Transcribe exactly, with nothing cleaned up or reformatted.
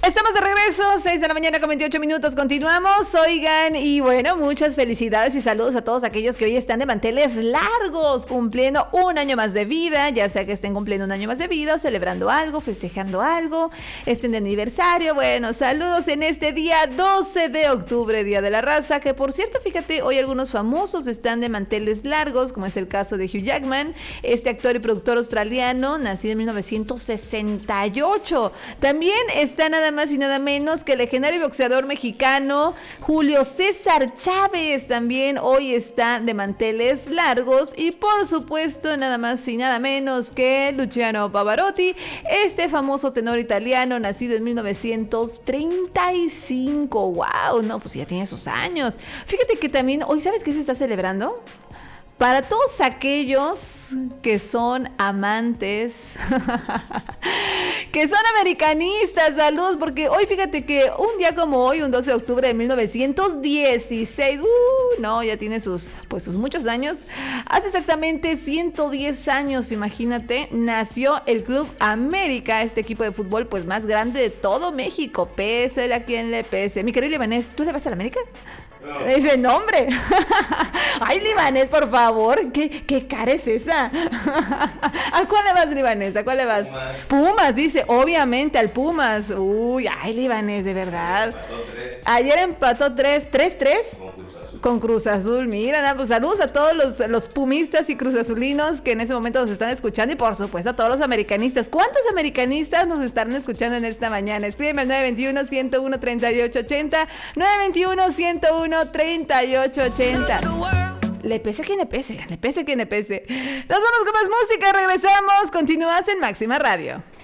Estamos de regreso, seis de la mañana con veintiocho minutos, continuamos, oigan, y bueno, muchas felicidades y saludos a todos aquellos que hoy están de manteles largos, cumpliendo un año más de vida, ya sea que estén cumpliendo un año más de vida, o celebrando algo, festejando algo, estén de aniversario. Bueno, saludos en este día doce de octubre, Día de la Raza, que por cierto, fíjate, hoy algunos famosos están de manteles largos, como es el caso de Hugh Jackman, este actor y productor australiano, nacido en mil novecientos sesenta y ocho, también está nada más y nada menos que el legendario boxeador mexicano Julio César Chávez, también hoy está de manteles largos, y por supuesto nada más y nada menos que Luciano Pavarotti, este famoso tenor italiano nacido en mil novecientos treinta y cinco. Wow, no, pues ya tiene sus años. Fíjate que también hoy, ¿sabes qué se está celebrando? Para todos aquellos que son amantes, que son americanistas, saludos, porque hoy fíjate que un día como hoy, un doce de octubre de mil novecientos dieciséis, uh, no, ya tiene sus, pues sus muchos años, hace exactamente ciento diez años, imagínate, nació el Club América, este equipo de fútbol pues más grande de todo México, pese a quien le pese. Mi querido Libanés, ¿tú le vas a la América? No. Ese nombre. Ay, Libanés, por favor. ¿Qué, qué cara es esa? ¿A cuál le vas, Libanés? ¿A cuál le vas? Pumas. Pumas, dice. Obviamente al Pumas. Uy, ay, Libanés, de verdad. Ayer empató tres. ¿tres tres? Con Cruz Azul, mira, pues saludos a todos los, los pumistas y cruzazulinos que en ese momento nos están escuchando, y por supuesto a todos los americanistas. ¿Cuántos americanistas nos estarán escuchando en esta mañana? Escríbeme al nueve veintiuno, ciento uno, treinta y ocho ochenta, nueve veintiuno, ciento uno, treinta y ocho ochenta. Le pese quien le pese, le pese quien le pese. Nos vamos con más música, regresamos, continúas en Máxima Radio.